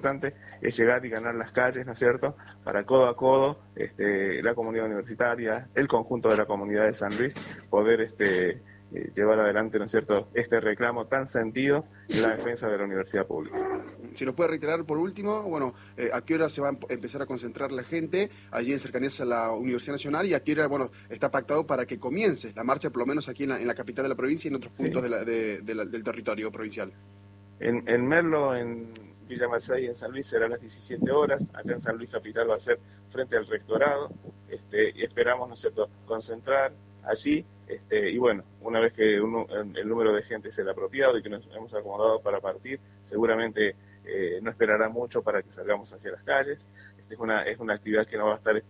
importante es llegar y ganar las calles, ¿no es cierto?, para codo a codo, la comunidad universitaria, el conjunto de la comunidad de San Luis, poder llevar adelante, ¿no es cierto?, este reclamo tan sentido en la defensa de la universidad pública. Si nos puede reiterar por último, bueno, ¿a qué hora se va a empezar a concentrar la gente allí en cercanías a la Universidad Nacional y a qué hora, bueno, está pactado para que comience la marcha, por lo menos aquí en la capital de la provincia y en otros puntos del territorio provincial? En Merlo, en Villa Mercedes y en San Luis será a las 17 horas, acá en San Luis Capital va a ser frente al rectorado, y esperamos, ¿no es cierto?, concentrar allí, y bueno, una vez que el número de gente es el apropiado y que nos hemos acomodado para partir, seguramente no esperará mucho para que salgamos hacia las calles. Es una actividad que no va a estar,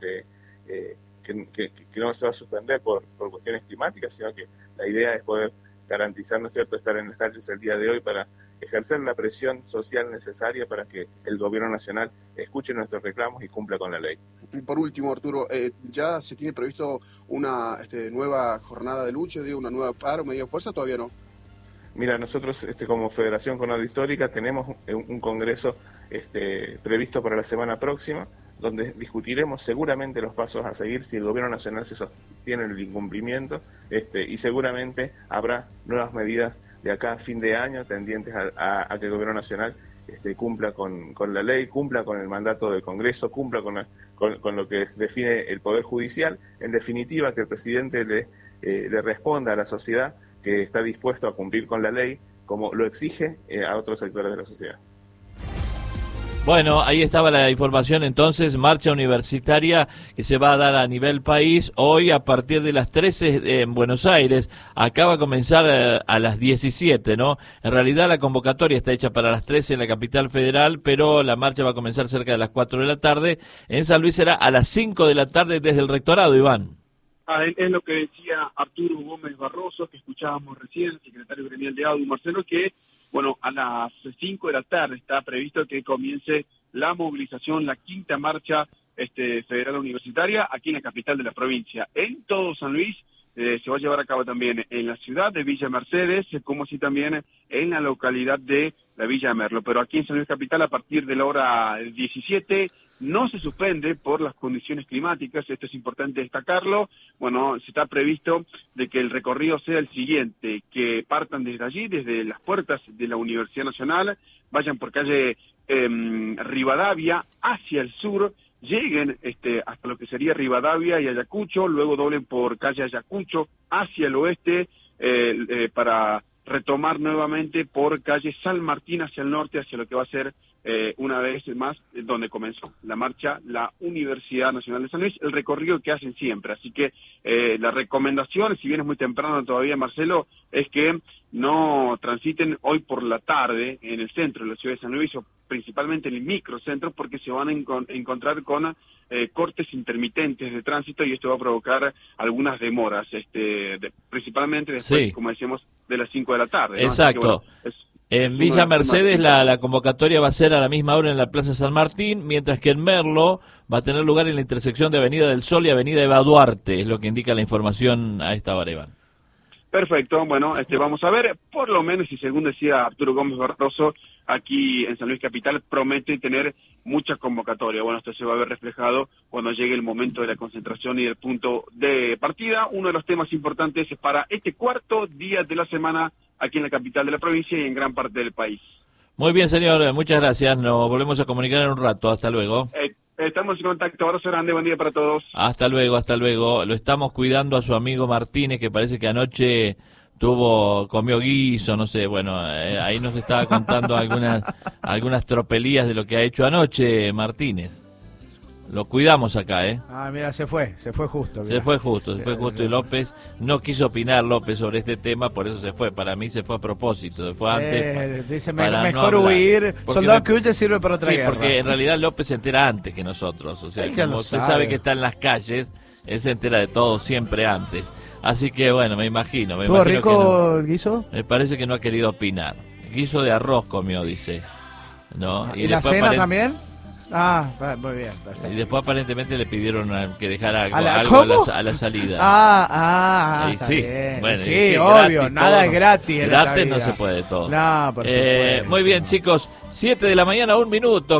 que no se va a suspender por cuestiones climáticas, sino que la idea es poder garantizar, ¿no es cierto?, estar en las calles el día de hoy para ejercer la presión social necesaria para que el gobierno nacional escuche nuestros reclamos y cumpla con la ley. Y por último, Arturo, ¿ya se tiene previsto una nueva jornada de lucha, una nueva paro, medida de fuerza, todavía no? Mira, nosotros como Federación Coronado Histórica tenemos un congreso previsto para la semana próxima, donde discutiremos seguramente los pasos a seguir si el gobierno nacional se sostiene en el incumplimiento, y seguramente habrá nuevas medidas de acá a fin de año tendientes a que el gobierno nacional cumpla con la ley, cumpla con el mandato del Congreso, cumpla con lo que define el Poder Judicial, en definitiva que el presidente le responda a la sociedad que está dispuesto a cumplir con la ley, como lo exige a otros sectores de la sociedad. Bueno, ahí estaba la información entonces, marcha universitaria que se va a dar a nivel país hoy a partir de las 13 en Buenos Aires. Acá va a comenzar a las 17, ¿no? En realidad la convocatoria está hecha para las 13 en la capital federal, pero la marcha va a comenzar cerca de las 4 de la tarde. En San Luis será a las 5 de la tarde desde el rectorado, Iván. Es lo que decía Arturo Gómez Barroso, que escuchábamos recién, secretario gremial de AUDU, Marcelo, que bueno, a las 5 de la tarde está previsto que comience la movilización, la quinta marcha federal universitaria aquí en la capital de la provincia. En todo San Luis se va a llevar a cabo también en la ciudad de Villa Mercedes, como así también en la localidad de la Villa de Merlo. Pero aquí en San Luis Capital, a partir de la hora 17, no se suspende por las condiciones climáticas, esto es importante destacarlo. Bueno, se está previsto de que el recorrido sea el siguiente, que partan desde allí, desde las puertas de la Universidad Nacional, vayan por calle Rivadavia hacia el sur, lleguen hasta lo que sería Rivadavia y Ayacucho, luego doblen por calle Ayacucho hacia el oeste para retomar nuevamente por calle San Martín hacia el norte, hacia lo que va a ser una vez más donde comenzó la marcha la Universidad Nacional de San Luis, el recorrido que hacen siempre. Así que la recomendación, si bien es muy temprano todavía, Marcelo, es que no transiten hoy por la tarde en el centro de la ciudad de San Luis, o principalmente en el microcentro, porque se van a encontrar con cortes intermitentes de tránsito y esto va a provocar algunas demoras, principalmente después, sí, como decíamos, de las 5 de la tarde, ¿no? Exacto. Así que, bueno, en Villa Mercedes la convocatoria va a ser a la misma hora en la Plaza San Martín, mientras que en Merlo va a tener lugar en la intersección de Avenida del Sol y Avenida Eva Duarte, es lo que indica la información a esta hora, Iván. Perfecto, bueno, vamos a ver, por lo menos, y según decía Arturo Gómez Barroso, aquí en San Luis Capital promete tener mucha convocatoria. Bueno, esto se va a ver reflejado cuando llegue el momento de la concentración y el punto de partida. Uno de los temas importantes es para este cuarto día de la semana aquí en la capital de la provincia y en gran parte del país. Muy bien, señor, muchas gracias. Nos volvemos a comunicar en un rato. Hasta luego. Estamos en contacto. Abrazo grande, buen día para todos. Hasta luego, hasta luego. Lo estamos cuidando a su amigo Martínez, que parece que anoche comió guiso, no sé, bueno, ahí nos estaba contando algunas tropelías de lo que ha hecho anoche Martínez. Lo cuidamos acá, ¿eh? Ah, mira, se fue justo. Mirá. Se fue justo y López no quiso opinar sobre este tema, por eso se fue. Para mí se fue a propósito, se fue antes. Dice, mejor no huir, soldado que huye sirve para otra guerra. Sí, porque en realidad López se entera antes que nosotros, o sea, como usted sabe que está en las calles, él se entera de todo siempre antes. Así que bueno, me imagino. ¿Estuvo rico el guiso? Me parece que no ha querido opinar. Guiso de arroz comió, dice. ¿No? ¿Y la cena también? Ah, muy bien, perfecto. Y después aparentemente le pidieron que dejara algo a la salida. Sí, bueno, sí, obvio, gratis, nada es gratis. Gratis no se puede todo. No, por supuesto. Muy bien, chicos, 7 de la mañana, 1 minuto.